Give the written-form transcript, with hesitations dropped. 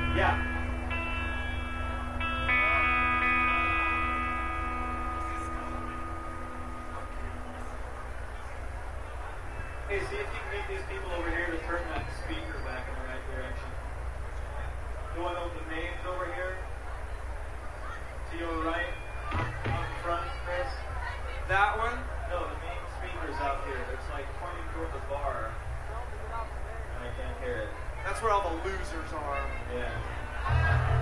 Yeah. Hey, see if you can get these people over here to turn that speaker back in the right direction. The one with the names over here. To your right, out in front, Chris. That one? No, the main speaker's out here. It's like pointing toward the bar. And I can't hear it. That's where all the losers are. Yeah.